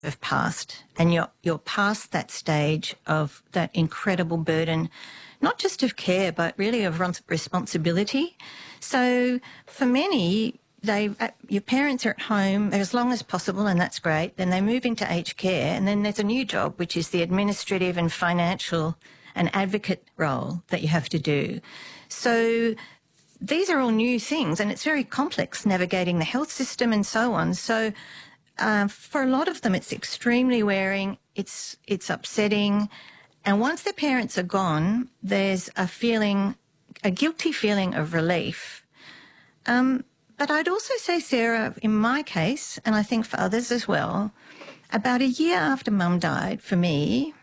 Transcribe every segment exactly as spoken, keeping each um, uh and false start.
have passed, and you're you're past that stage of that incredible burden, not just of care, but really of responsibility. So for many, they uh, your parents are at home as long as possible, and that's great. Then they move into aged care, and then there's a new job, which is the administrative and financial and advocate role that you have to do. So these are all new things, and it's very complex navigating the health system and so on. So uh, for a lot of them, it's extremely wearing, it's, it's upsetting. And once their parents are gone, there's a feeling, a guilty feeling of relief. Um, but I'd also say, Sarah, in my case, and I think for others as well, about a year after Mum died, for me,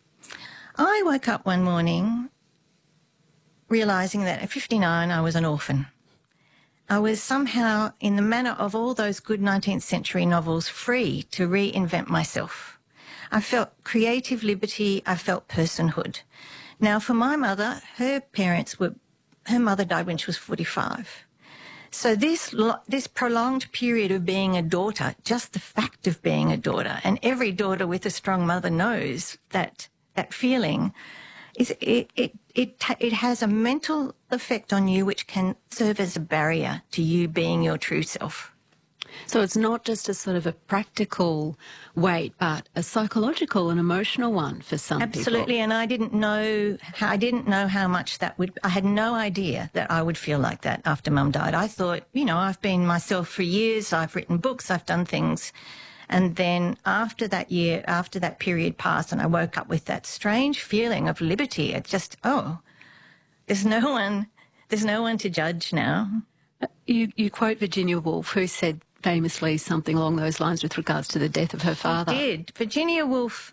I woke up one morning realising that at fifty-nine I was an orphan. I was somehow, in the manner of all those good nineteenth century novels, free to reinvent myself. I felt creative liberty, I felt personhood. Now, for my mother, her parents were, her mother died when she was forty-five. So this, this prolonged period of being a daughter, just the fact of being a daughter, and every daughter with a strong mother knows that, that feeling, is it, it, it, it has a mental effect on you which can serve as a barrier to you being your true self. So it's not just a sort of a practical weight, but a psychological and emotional one for some people. Absolutely, and I didn't know how, I didn't know how much that would, I had no idea that I would feel like that after Mum died. I thought, you know, I've been myself for years, I've written books, I've done things. And then after that year, after that period passed, and I woke up with that strange feeling of liberty, it just, oh, there's no one, there's no one to judge now. You, you quote Virginia Woolf, who said famously something along those lines with regards to the death of her father. I did. Virginia Woolf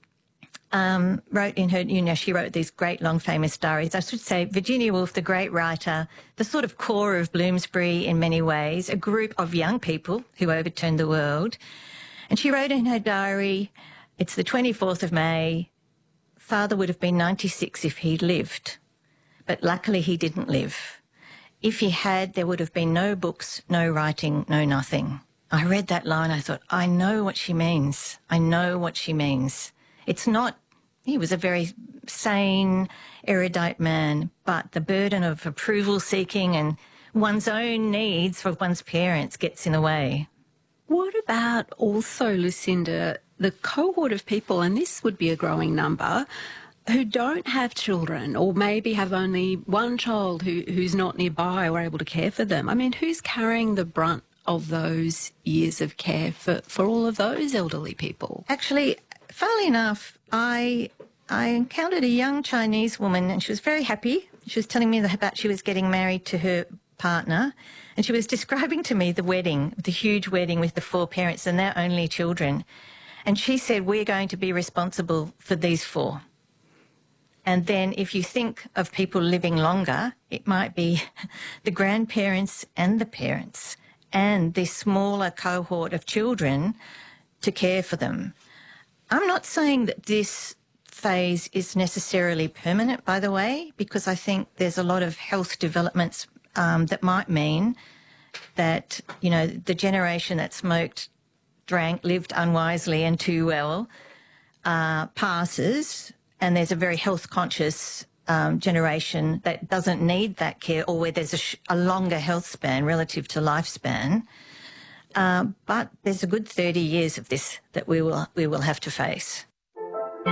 um, wrote in her, you know, she wrote these great long famous diaries. I should say Virginia Woolf, the great writer, the sort of core of Bloomsbury in many ways, a group of young people who overturned the world. And she wrote in her diary, it's the twenty-fourth of May, father would have been ninety-six if he'd lived, but luckily he didn't live. If he had, there would have been no books, no writing, no nothing. I read that line, I thought, I know what she means. I know what she means. It's not, he was a very sane, erudite man, but the burden of approval seeking and one's own needs for one's parents gets in the way. What about also, Lucinda, the cohort of people, and this would be a growing number, who don't have children or maybe have only one child who, who's not nearby or able to care for them? I mean, who's carrying the brunt of those years of care for, for all of those elderly people? Actually, funnily enough, I, I encountered a young Chinese woman and she was very happy. She was telling me about she was getting married to her partner, and she was describing to me the wedding, the huge wedding with the four parents and their only children. And she said, we're going to be responsible for these four. And then if you think of people living longer, it might be the grandparents and the parents and this smaller cohort of children to care for them. I'm not saying that this phase is necessarily permanent, by the way, because I think there's a lot of health developments um, that might mean that, you know, the generation that smoked, drank, lived unwisely and too well uh, passes, and there's a very health-conscious um, generation that doesn't need that care, or where there's a, sh a longer health span relative to lifespan. Uh, but there's a good thirty years of this that we will we will have to face.